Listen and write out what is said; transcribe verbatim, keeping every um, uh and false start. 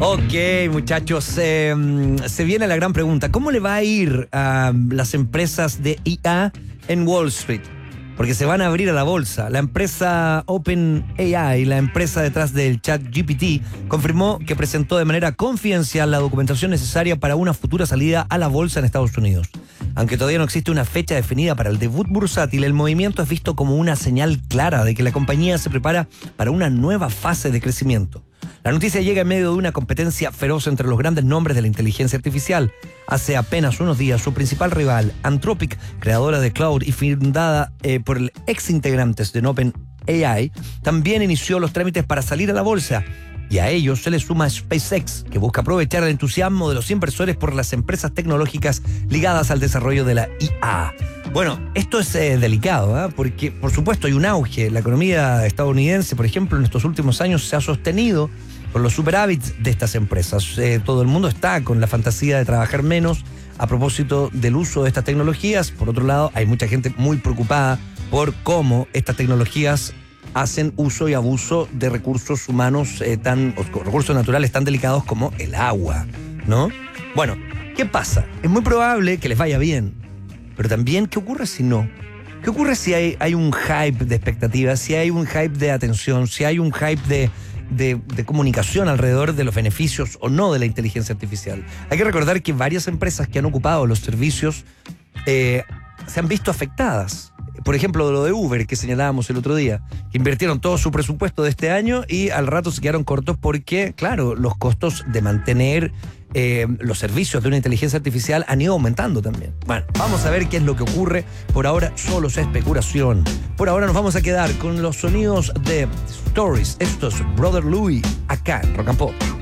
Ok, muchachos, eh, se viene la gran pregunta. ¿Cómo le va a ir a las empresas de I A en Wall Street? Porque se van a abrir a la bolsa. La empresa OpenAI, la empresa detrás del ChatGPT, confirmó que presentó de manera confidencial la documentación necesaria para una futura salida a la bolsa en Estados Unidos. Aunque todavía no existe una fecha definida para el debut bursátil, el movimiento es visto como una señal clara de que la compañía se prepara para una nueva fase de crecimiento. La noticia llega en medio de una competencia feroz entre los grandes nombres de la inteligencia artificial. Hace apenas unos días, su principal rival, Anthropic, creadora de Cloud y fundada eh, por el ex integrantes de OpenAI, también inició los trámites para salir a la bolsa. Y a ellos se le suma SpaceX, que busca aprovechar el entusiasmo de los inversores por las empresas tecnológicas ligadas al desarrollo de la I A. Bueno, esto es eh, delicado, ¿eh? Porque por supuesto hay un auge. La economía estadounidense, por ejemplo, en estos últimos años se ha sostenido por los superávits de estas empresas. Eh, todo el mundo está con la fantasía de trabajar menos a propósito del uso de estas tecnologías. Por otro lado, hay mucha gente muy preocupada por cómo estas tecnologías hacen uso y abuso de recursos humanos eh, tan, o recursos naturales tan delicados como el agua, ¿no? Bueno, ¿qué pasa? Es muy probable que les vaya bien, pero también, ¿qué ocurre si no? ¿Qué ocurre si hay, hay un hype de expectativas, si hay un hype de atención, si hay un hype de, de, de comunicación alrededor de los beneficios o no de la inteligencia artificial? Hay que recordar que varias empresas que han ocupado los servicios eh, se han visto afectadas. Por ejemplo, lo de Uber, que señalábamos el otro día, que invirtieron todo su presupuesto de este año y al rato se quedaron cortos porque, claro, los costos de mantener eh, los servicios de una inteligencia artificial han ido aumentando también. Bueno, vamos a ver qué es lo que ocurre. Por ahora solo es especulación. Por ahora nos vamos a quedar con los sonidos de Stories. Esto es Brother Louie, acá en Rock and Pop.